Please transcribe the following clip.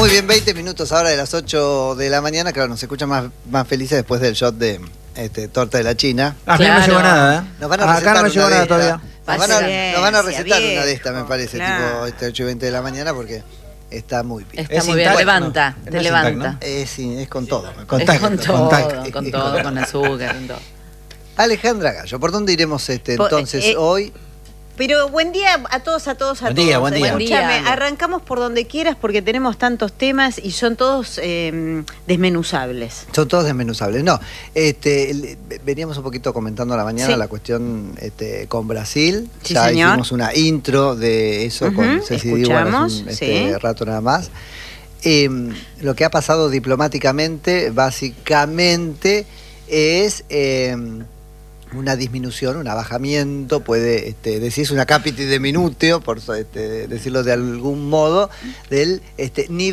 Muy bien, 20 minutos ahora de las 8 de la mañana. Claro, nos escuchan más felices después del shot de torta de la China. A mí no me llegó nada, ¿eh? Nos van a recetar acá no me llegó nada todavía. Nos van a recetar una de estas, me parece, claro. tipo 8 y 20 de la mañana, porque está muy bien. Está muy bien, Intact, levanta, ¿no? te Es levanta. Sí, es con todo. Es con todo, con azúcar, con todo. Alejandra Gallo, ¿por dónde iremos entonces hoy? Pero buen día a todos, Buen día, buen día. Escúchame, Buen día. arrancamos por donde quieras porque tenemos tantos temas y son todos desmenuzables. Son todos desmenuzables. No, veníamos un poquito comentando a la mañana Sí. la cuestión con Brasil. Sí, ya señor. hicimos una intro de eso con Ceci Diwan Escuchamos, hace un sí. rato nada más. Lo que ha pasado diplomáticamente, básicamente, es una disminución, un abajamiento, puede decirse una capite de minutio, por decirlo de algún modo, del nivel